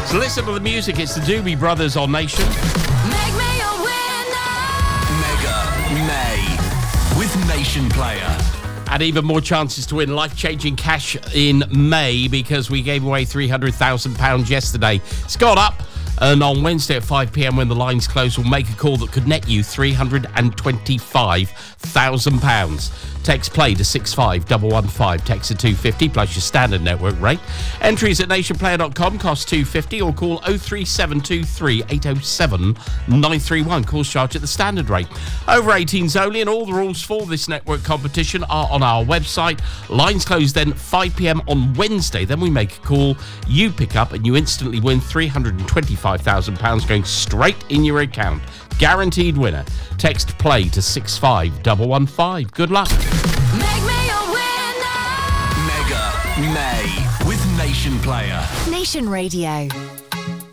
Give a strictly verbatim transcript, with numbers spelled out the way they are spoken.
So listen to the music. It's the Doobie Brothers on Nation. Make me a winner. Mega May with Nation Player. And even more chances to win life-changing cash in May because we gave away three hundred thousand pounds yesterday. It's gone up. And on Wednesday at five p.m. when the lines close, we'll make a call that could net you three hundred twenty-five thousand pounds. Text play to six five one one five. Text to two fifty plus your standard network rate. Entries at nation player dot com cost two fifty or call oh three seven two three eight oh seven nine three one. Calls charged at the standard rate. Over eighteens only, and all the rules for this network competition are on our website. Lines close then five p.m. on Wednesday. Then we make a call. You pick up and you instantly win three hundred twenty-five thousand pounds going straight in your account. Guaranteed winner. Text play to six five one one five. Good luck. Make me a winner. Mega May with Nation Player. Nation Radio.